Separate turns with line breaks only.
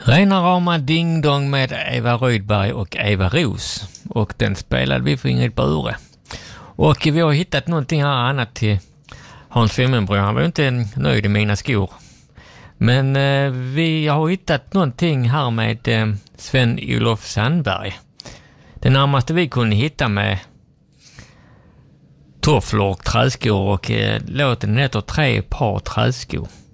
Rena rama Ding Dong med Eva Rydberg och Eva Ros. Och den spelade vi för Ingrid Bure. Och vi har hittat någonting här annat till Hans Femmenbro. Han var ju inte nöjd i mina skor. Men vi har hittat någonting här med Sven-Olof Sandberg. Det närmaste vi kunde hitta med tofflor och träskor, och låten heter 3 par träskor.